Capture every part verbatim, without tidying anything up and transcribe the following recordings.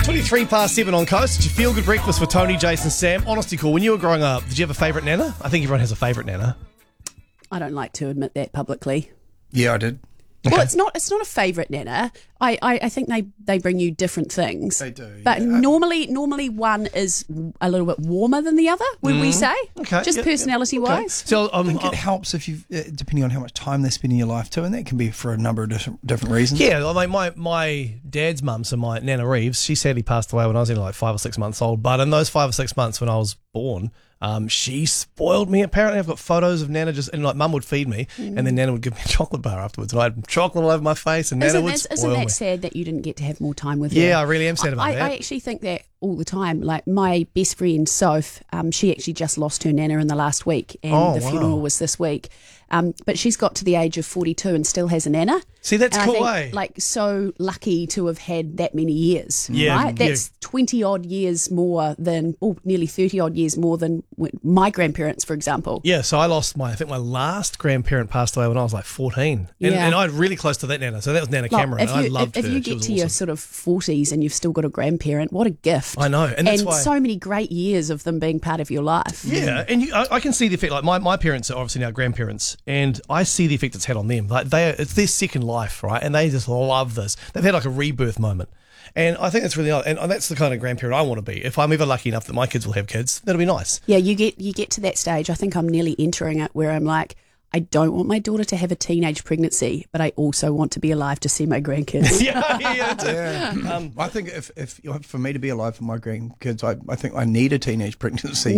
twenty-three past seven on Coast. It's your feel good breakfast for Tony, Jason, Sam. Honesty call. When you were growing up, did you have a favourite nana? I think everyone has a favourite nana. I don't like to admit that publicly. Yeah, I did. Well, it's not. It's not a favourite nana. I, I, I think they, they bring you different things. They do, But yeah. normally, normally one is a little bit warmer than the other. Would we say? Okay, Just yep, personality yep. Okay. wise. So, I um, think it helps if you, uh, depending on how much time they spend in your life too, and that can be for a number of different, different reasons. yeah, I mean, my, my dad's mum, so my Nana Reeves, she sadly passed away when I was only like five or six months old. But in those five or six months when I was born, um, she spoiled me. Apparently, I've got photos of Nana just, and like Mum would feed me, Mm. and then Nana would give me a chocolate bar afterwards, and I had chocolate all over my face, and Nana Isn't, would that, spoil isn't that me. sad that you didn't get to have more time with her? Yeah, I really am sad about I, that. I actually think that all the time. Like my best friend Soph, um, she actually just lost her nana in the last week, and Oh, the wow. funeral was this week. Um, but she's got to the age of forty-two and still has a nana. See, that's and cool, I think, eh? Like so lucky to have had that many years. Yeah, right. yeah. That's twenty odd years more than, oh, nearly thirty odd years more than when my grandparents, for example. Yeah, so I lost my, I think my last grandparent passed away when I was like fourteen. And, Yeah. and I was really close to that Nana. So that was Nana Like, Cameron. if and I you, loved if, her. if you She get was to your awesome. sort of forties and you've still got a grandparent, what a gift. I know, and And, that's why- so many great years of them being part of your life. Yeah, and you, I, I can see the effect. Like my, my parents are obviously now grandparents, and I see the effect it's had on them. Like they, are, it's their second life, right? And they just love this. They've had like a rebirth moment, and I think that's really nice. And that's the kind of grandparent I want to be. If I'm ever lucky enough that my kids will have kids, that'll be nice. Yeah, you get you get to that stage. I think I'm nearly entering it where I'm like, I don't want my daughter to have a teenage pregnancy, but I also want to be alive to see my grandkids. yeah, yeah, that's it. Yeah. Um, I think if, if for me to be alive for my grandkids, I, I think I need a teenage pregnancy.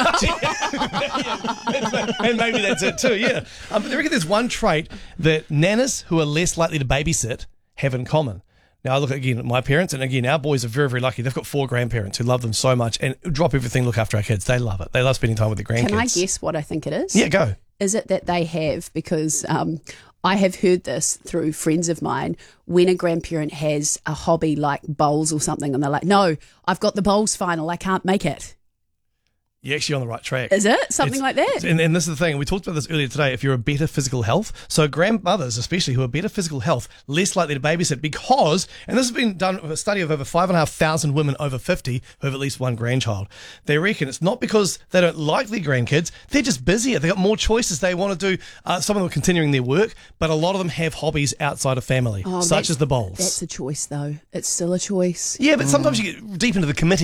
And maybe that's it too. Yeah, um, but I reckon there's one trait that nanas who are less likely to babysit have in common. Now, I look again at my parents, and again, our boys are very, very lucky. They've got four grandparents who love them so much and drop everything, look after our kids. They love it. They love spending time with their grandkids. Can I guess what I think it is? Yeah, go. Is it that they have, because um, I have heard this through friends of mine, when a grandparent has a hobby like bowls or something, and they're like, no, I've got the bowls final, I can't make it. You're actually on the right track. Is it? Something It's- like that? And, and this is the thing, we talked about this earlier today, if you're a better physical health, so grandmothers especially who are better physical health, less likely to babysit because, and this has been done with a study of over five and a half thousand women over fifty who have at least one grandchild. They reckon it's not because they don't like their grandkids, they're just busier, they've got more choices, they want to do, uh, some of them are continuing their work, but a lot of them have hobbies outside of family, Oh, such that's- as the bowls. That's a choice, though. It's still a choice. Yeah, but sometimes you get deep into the committee